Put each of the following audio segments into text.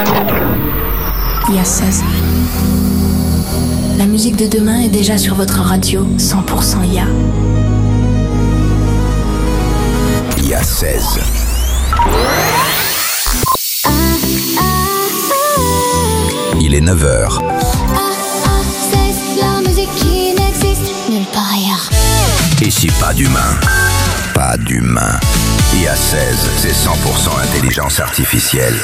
Il y a 16. La musique de demain est déjà sur votre radio 100% IA. Il y a 16. Il est 9h. La musique qui n'existe nulle part ailleurs. Ici, pas d'humain. Pas d'humain. IA 16, c'est 100% intelligence artificielle.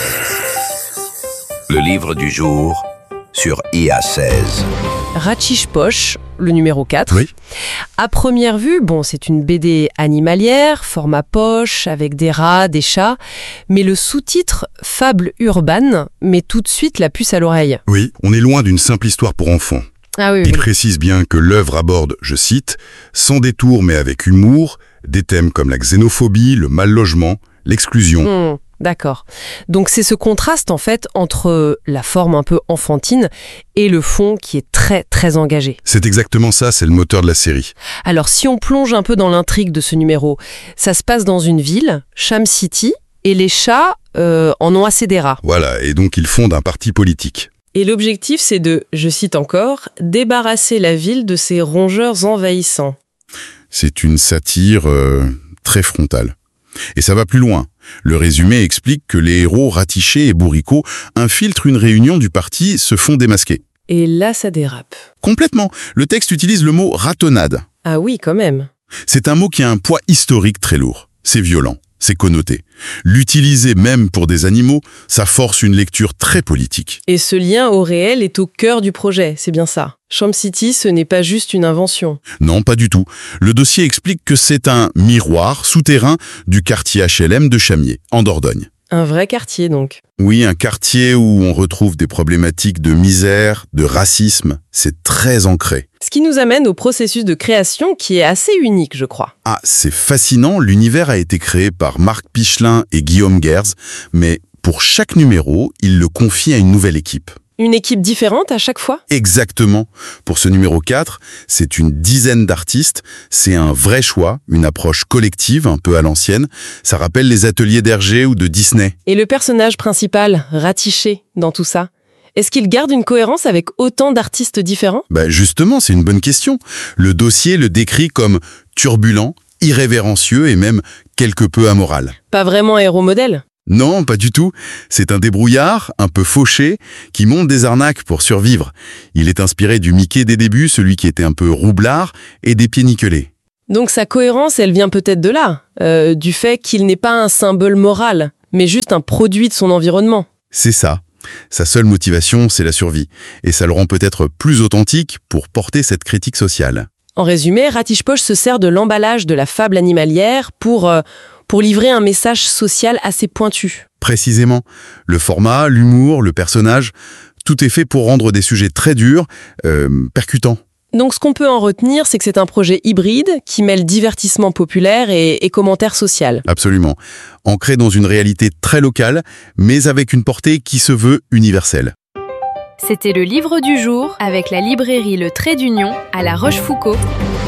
Le livre du jour sur IA 16. Rachish Poche, le numéro 4. Oui. À première vue, c'est une BD animalière, format poche, avec des rats, des chats, mais le sous-titre « Fable urbaine » met tout de suite la puce à l'oreille. Oui, on est loin d'une simple histoire pour enfants. Ah oui, Il oui. précise bien que l'œuvre aborde, je cite, « sans détour mais avec humour, des thèmes comme la xénophobie, le mal-logement, l'exclusion. D'accord. Donc c'est ce contraste en fait entre la forme un peu enfantine et le fond qui est très très engagé. C'est exactement ça, c'est le moteur de la série. Alors si on plonge un peu dans l'intrigue de ce numéro, ça se passe dans une ville, Sham City, et les chats en ont assez des rats. Voilà, et donc ils fondent un parti politique. Et l'objectif c'est de, je cite encore, débarrasser la ville de ces rongeurs envahissants. C'est une satire très frontale. Et ça va plus loin. Le résumé explique que les héros ratichés et bourricots infiltrent une réunion du parti, se font démasquer. Et là ça dérape. Complètement. Le texte utilise le mot « ratonnade ». Ah oui quand même. C'est un mot qui a un poids historique très lourd. C'est violent, c'est connoté. L'utiliser même pour des animaux, ça force une lecture très politique. Et ce lien au réel est au cœur du projet, c'est bien ça. Sham City, ce n'est pas juste une invention. Non, pas du tout. Le dossier explique que c'est un miroir souterrain du quartier HLM de Chamiers, en Dordogne. Un vrai quartier donc. Oui, un quartier où on retrouve des problématiques de misère, de racisme. C'est très ancré. Ce qui nous amène au processus de création qui est assez unique, je crois. Ah, c'est fascinant. L'univers a été créé par Marc Pichelin et Guillaume Gers, mais pour chaque numéro, il le confie à une nouvelle équipe. Une équipe différente à chaque fois ? Exactement. Pour ce numéro 4, c'est une dizaine d'artistes. C'est un vrai choix, une approche collective, un peu à l'ancienne. Ça rappelle les ateliers d'Hergé ou de Disney. Et le personnage principal, Ratiché, dans tout ça, est-ce qu'il garde une cohérence avec autant d'artistes différents ? Justement, c'est une bonne question. Le dossier le décrit comme turbulent, irrévérencieux et même quelque peu amoral. Pas vraiment héros-modèle ? Non, pas du tout. C'est un débrouillard, un peu fauché, qui monte des arnaques pour survivre. Il est inspiré du Mickey des débuts, celui qui était un peu roublard et des pieds nickelés. Donc sa cohérence, elle vient peut-être de là, du fait qu'il n'est pas un symbole moral, mais juste un produit de son environnement. C'est ça. Sa seule motivation, c'est la survie. Et ça le rend peut-être plus authentique pour porter cette critique sociale. En résumé, Rachish Poche se sert de l'emballage de la fable animalière pour livrer un message social assez pointu. Précisément. Le format, l'humour, le personnage, tout est fait pour rendre des sujets très durs, percutants. Donc ce qu'on peut en retenir, c'est que c'est un projet hybride qui mêle divertissement populaire et commentaire social. Absolument. Ancré dans une réalité très locale, mais avec une portée qui se veut universelle. C'était le livre du jour avec la librairie Le Trait d'Union à La Rochefoucauld.